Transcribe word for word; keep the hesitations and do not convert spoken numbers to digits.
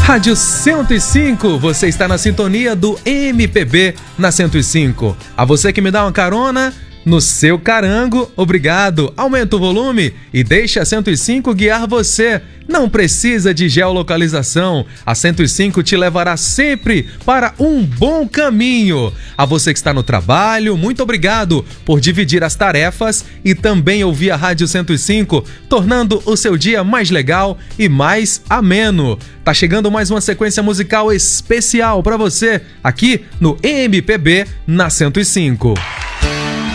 Rádio cento e cinco, você está na sintonia do M P B na cento e cinco. A você que me dá uma carona no seu carango, obrigado. Aumenta o volume e deixa a cento e cinco guiar você. Não precisa de geolocalização. A cento e cinco te levará sempre para um bom caminho. A você que está no trabalho, muito obrigado por dividir as tarefas e também ouvir a Rádio cento e cinco, tornando o seu dia mais legal e mais ameno. Tá chegando mais uma sequência musical especial para você aqui no M P B na cento e cinco.